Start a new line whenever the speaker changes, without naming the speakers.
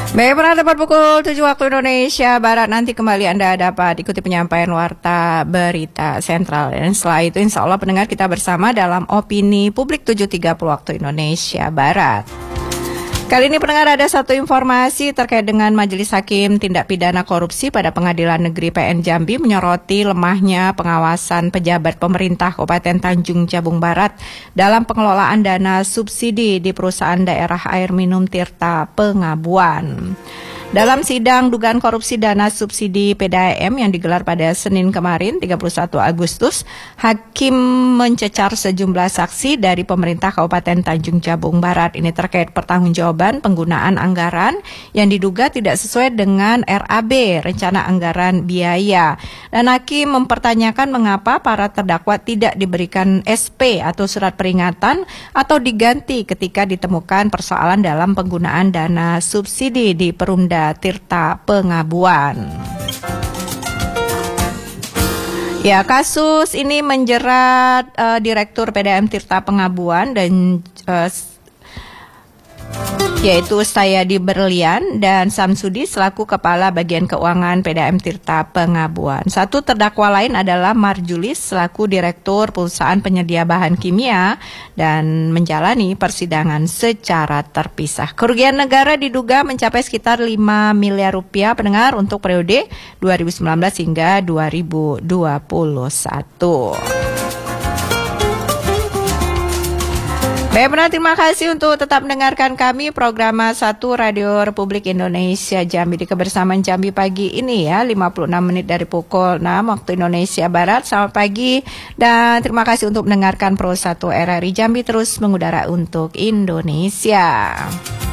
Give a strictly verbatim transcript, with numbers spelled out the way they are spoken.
Baik, pernah tepat pukul tujuh waktu Indonesia Barat, nanti kembali Anda dapat ikuti penyampaian Warta Berita Sentral. Dan setelah itu insya Allah pendengar kita bersama dalam Opini Publik tujuh tiga puluh waktu Indonesia Barat. Kali ini pendengar ada satu informasi terkait dengan Majelis Hakim Tindak Pidana Korupsi pada Pengadilan Negeri P N Jambi menyoroti lemahnya pengawasan pejabat pemerintah Kabupaten Tanjung Jabung Barat dalam pengelolaan dana subsidi di perusahaan daerah air minum Tirta Pengabuan. Dalam sidang dugaan korupsi dana subsidi P D A M yang digelar pada Senin kemarin tiga puluh satu Agustus, Hakim mencecar sejumlah saksi dari pemerintah Kabupaten Tanjung Jabung Barat. Ini terkait pertanggungjawaban penggunaan anggaran yang diduga tidak sesuai dengan R A B, Rencana Anggaran Biaya. Dan Hakim mempertanyakan mengapa para terdakwa tidak diberikan S P atau surat peringatan atau diganti ketika ditemukan persoalan dalam penggunaan dana subsidi di Perumda Tirta Pengabuan. Ya, kasus ini menjerat uh, Direktur P D A M Tirta Pengabuan dan uh, yaitu Sayadi Berlian dan Samsudi selaku Kepala Bagian Keuangan P D A M Tirta Pengabuan. Satu terdakwa lain adalah Marjulis selaku Direktur Perusahaan Penyedia Bahan Kimia dan menjalani persidangan secara terpisah. Kerugian negara diduga mencapai sekitar lima miliar rupiah pendengar untuk periode dua ribu sembilan belas hingga dua ribu dua puluh satu. Baik, benar, terima kasih untuk tetap mendengarkan kami program satu Radio Republik Indonesia Jambi di Kebersamaan Jambi pagi ini ya, lima puluh enam menit dari pukul enam waktu Indonesia Barat. Selamat pagi dan terima kasih untuk mendengarkan Pro satu R R I Jambi terus mengudara untuk Indonesia.